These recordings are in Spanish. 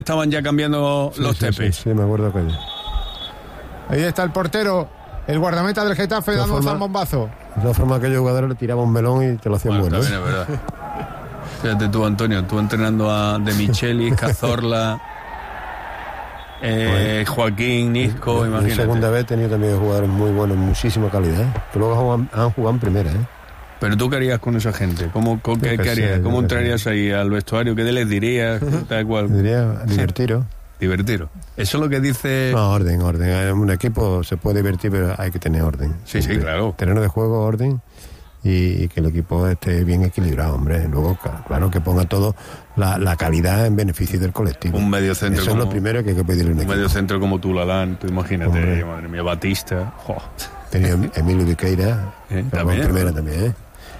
Estaban ya cambiando los tepes. Sí, me acuerdo que... Ahí está el portero, el guardameta del Getafe, dando un zambombazo. De todas formas, aquellos jugadores le tiraban un melón y te lo hacían bueno. También es verdad. Fíjate tú, Antonio, tú entrenando a De Michelis, Cazorla, Joaquín, Nisco, imagínate. En segunda vez he tenido también jugadores muy buenos, muchísima calidad, que luego han jugado en primera. Pero tú, ¿qué harías con esa gente? ¿Qué harías? ¿Cómo entrarías ahí al vestuario? ¿Qué les dirías? Tal cual. Diría divertiros. Divertiros. Eso es lo que dice... No, orden. Un equipo se puede divertir, pero hay que tener orden. Sí, claro. Terreno de juego, orden, y que el equipo esté bien equilibrado, hombre. Luego, claro, que ponga todo la calidad en beneficio del colectivo. Un medio centro. Eso es lo primero que hay que pedirle a un equipo. Un medio centro como Tulalán, tú imagínate, hombre. Madre mía, Batista. Tenía Emilio Viqueira, también. Primera también,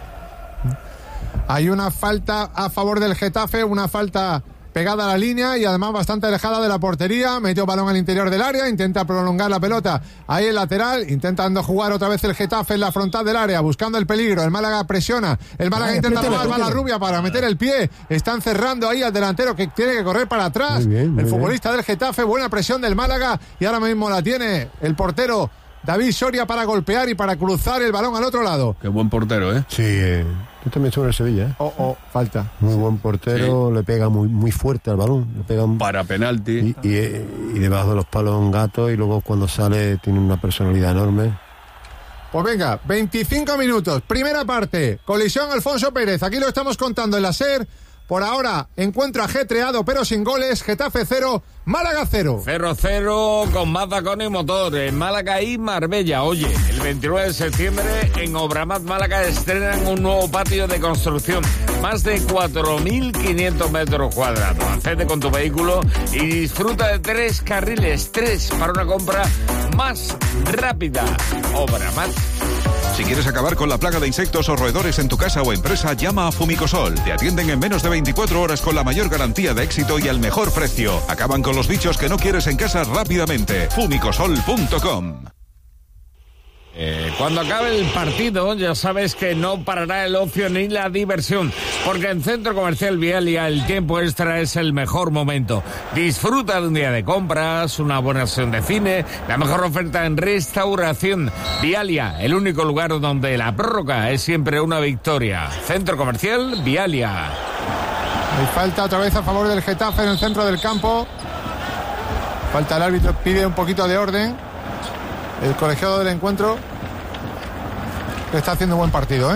Hay una falta a favor del Getafe, una falta pegada a la línea y además bastante alejada de la portería. Metió balón al interior del área, intenta prolongar la pelota ahí el lateral, intentando jugar otra vez el Getafe en la frontal del área, buscando el peligro. El Málaga presiona, el Málaga intenta robar, va la Rubia para meter el pie. Están cerrando ahí al delantero que tiene que correr para atrás. Muy bien. Futbolista del Getafe, buena presión del Málaga y ahora mismo la tiene el portero David Soria para golpear y para cruzar el balón al otro lado. Qué buen portero, ¿eh? Sí, tú también sobre el Sevilla, falta. Muy buen portero, sí. Le pega muy fuerte al balón. Le pega para penalti. Y debajo de los palos un gato, y luego cuando sale tiene una personalidad enorme. Pues venga, 25 minutos, primera parte, colisión Alfonso Pérez. Aquí lo estamos contando en la SER. Por ahora, encuentro ajetreado pero sin goles. Getafe 0, Málaga 0. 0-0 con Mazda y motor en Málaga y Marbella. Oye, el 29 de septiembre en Obramat Málaga estrenan un nuevo patio de construcción. Más de 4.500 metros cuadrados. Accede con tu vehículo y disfruta de 3 carriles, 3 para una compra más rápida. Obramat. Si quieres acabar con la plaga de insectos o roedores en tu casa o empresa, llama a Fumicosol. Te atienden en menos de 24 horas con la mayor garantía de éxito y al mejor precio. Acaban con los bichos que no quieres en casa rápidamente. Fumicosol.com. Cuando acabe el partido, ya sabes que no parará el ocio ni la diversión, porque en Centro Comercial Vialia el tiempo extra es el mejor momento. Disfruta de un día de compras, una buena sesión de cine, la mejor oferta en restauración. Vialia, el único lugar donde la prórroga es siempre una victoria. Centro Comercial Vialia. Hay falta otra vez a favor del Getafe en el centro del campo. Falta, el árbitro pide un poquito de orden. El colegiado del encuentro está haciendo un buen partido,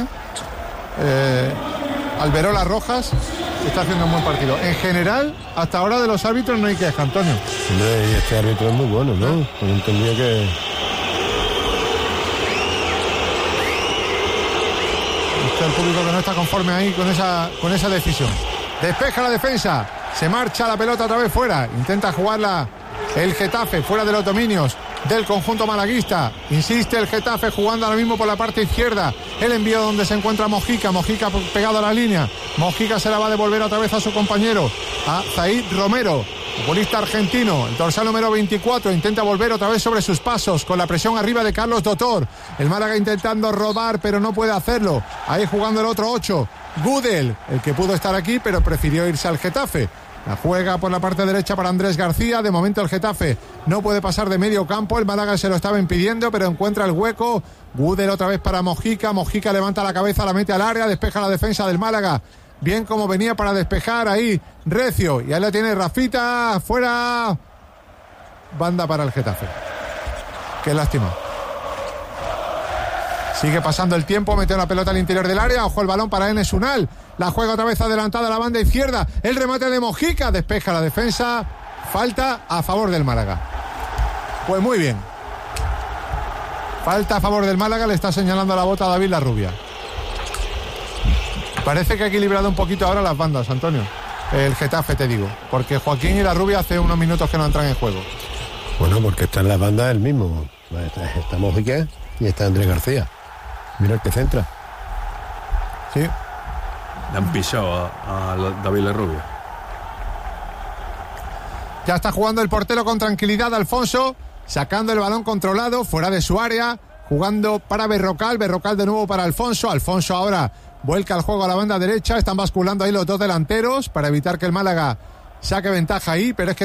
Alberola Rojas está haciendo un buen partido. En general, hasta ahora de los árbitros no hay queja, Antonio. Y este árbitro es muy bueno, ¿no? Pues entendía que... Está el público que no está conforme ahí con esa decisión. Despeja la defensa, se marcha la pelota otra vez fuera, intenta jugarla el Getafe fuera de los dominios del conjunto malaguista. Insiste el Getafe jugando ahora mismo por la parte izquierda. El envío donde se encuentra Mojica pegado a la línea. Mojica se la va a devolver otra vez a su compañero, a Zaid Romero, futbolista argentino, el dorsal número 24. Intenta volver otra vez sobre sus pasos con la presión arriba de Carlos Dotor. El Málaga intentando robar pero no puede hacerlo. Ahí jugando el otro 8, Gudel, el que pudo estar aquí pero prefirió irse al Getafe. La juega por la parte derecha para Andrés García. De momento el Getafe no puede pasar de medio campo. El Málaga se lo estaba impidiendo, pero encuentra el hueco. Gudel otra vez para Mojica. Mojica levanta la cabeza, la mete al área, despeja la defensa del Málaga. Bien como venía para despejar ahí Recio. Y ahí la tiene Rafita. Fuera. Banda para el Getafe. Qué lástima. Sigue pasando el tiempo, mete la pelota al interior del área. Ojo el balón para Enes Unal. La juega otra vez adelantada a la banda izquierda. El remate de Mojica, despeja la defensa. Falta a favor del Málaga. Pues muy bien. Falta a favor del Málaga, le está señalando la bota a David Larrubia. Parece que ha equilibrado un poquito ahora las bandas, Antonio. El Getafe, te digo. Porque Joaquín y Larrubia hace unos minutos que no entran en juego. Bueno, porque está en las bandas el mismo. Está Mojica y está Andrés García. Mira el que centra. Sí. Le han pisado a David Larrubia. Ya está jugando el portero con tranquilidad, Alfonso, sacando el balón controlado, fuera de su área, jugando para Berrocal de nuevo para Alfonso. Alfonso ahora vuelca el juego a la banda derecha, están basculando ahí los dos delanteros para evitar que el Málaga saque ventaja ahí, pero es que